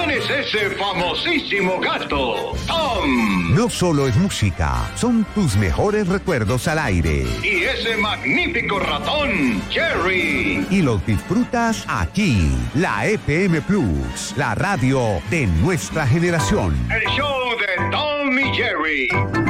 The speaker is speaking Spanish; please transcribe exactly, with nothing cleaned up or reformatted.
¿Quién es ese famosísimo gato? Tom. No solo es música, son tus mejores recuerdos al aire. Y ese magnífico ratón, Jerry. Y los disfrutas aquí, la F M Plus, la radio de nuestra generación. El show de Tom y Jerry.